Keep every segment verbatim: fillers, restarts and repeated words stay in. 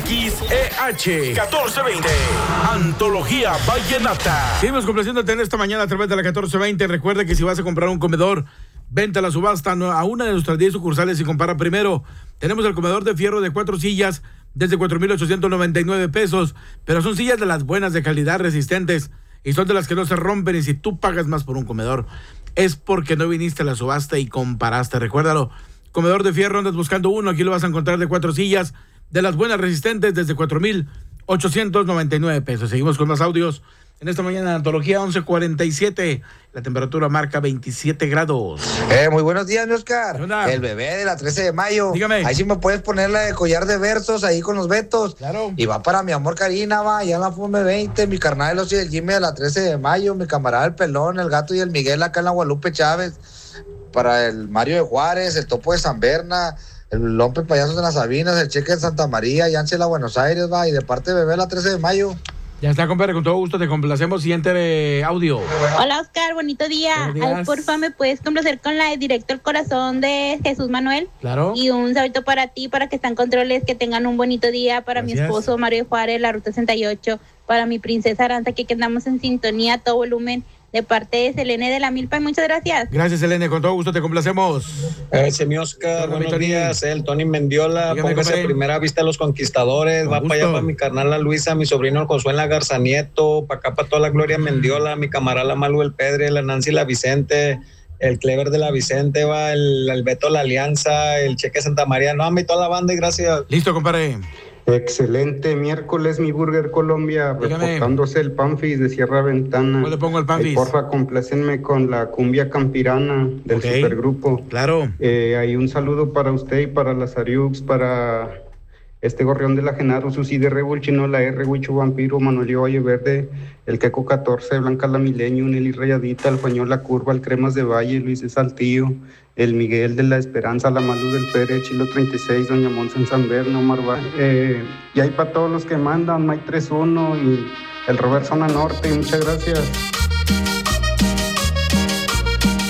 X E H catorce veinte. Antología Vallenata. Seguimos complaciéndote en esta mañana a través de la catorce veinte. Recuerda que si vas a comprar un comedor, vente a la subasta a una de nuestras diez sucursales y compara primero. Tenemos el comedor de fierro de cuatro sillas desde cuatro mil ochocientos noventa y nueve pesos, pero son sillas de las buenas, de calidad, resistentes, y son de las que no se rompen. Y si tú pagas más por un comedor, es porque no viniste a la subasta y comparaste. Recuérdalo, comedor de fierro, andas buscando uno, aquí lo vas a encontrar de cuatro sillas, de las buenas, resistentes, desde cuatro mil ochocientos noventa y nueve pesos. Seguimos con más audios. En esta mañana, Antología once cuarenta y siete, la temperatura marca veintisiete grados. Eh, muy buenos días, mi Oscar. El bebé de la trece de mayo. Dígame. Ahí sí me puedes poner la de collar de versos ahí con los Betos. Claro. Y va para mi amor Karina, va, allá en la F U M E veinte, mi carnal el Osi del Jimmy de la trece de mayo, mi camarada el Pelón, el Gato y el Miguel acá en la Guadalupe Chávez. Para el Mario de Juárez, el Topo de San Berna, el Lompe Payasos de las Sabinas, el Cheque de Santa María, Yancela Buenos Aires, va, y de parte de bebé la trece de mayo. Ya está, compadre, con todo gusto te complacemos. Siguiente audio. Hola, Oscar, bonito día. Ay, porfa, ¿me puedes complacer con la de Directo al Corazón de Jesús Manuel? Claro. Y un saludito para ti, para que están controles, que tengan un bonito día. Para Gracias. Mi esposo Mario de Juárez, la Ruta sesenta y ocho. Para mi princesa Aranza, que, que andamos en sintonía a todo volumen. De parte de Selene de la Milpa, y muchas gracias. Gracias, Selene, con todo gusto te complacemos. Ese mi Oscar, buenos Tony. días, el Tony Mendiola, Dígame, póngase compadre. a primera vista a los conquistadores, Con va gusto. para allá para mi carnal la Luisa, mi sobrino el Josué la Garza Nieto, para acá para toda la Gloria Mendiola, mi camarada la Malu el Pedre, la Nancy la Vicente, el Clever de la Vicente, va el, el Beto la Alianza, el Cheque Santa María, no, a mí toda la banda y gracias. Listo, compadre. Excelente miércoles, mi Burger Colombia, Dígame. reportándose el Panfis de Sierra Ventana. ¿Cuál le pongo el Panfis? Ay, porfa, complácenme con la cumbia campirana del Ok. supergrupo. Claro. Eh, hay un saludo para usted y para las Ariux, para este Gorrión de la Genaro, Susi de Revolchino, la R, Huicho Vampiro, Manuelio Valle Verde, el Queco catorce, Blanca la Milenio, Nelly Rayadita, el Pañol La Curva, el Cremas de Valle, Luis de Saltillo, el Miguel de la Esperanza, la Malu del Pérez, Chilo treinta y seis, Doña Monza en San Berno, Marva. Eh, y hay para todos los que mandan, Mike treinta y uno y el Robert Zona Norte, muchas gracias.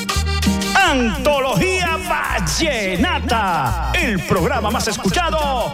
Antología Vallenata, el programa más escuchado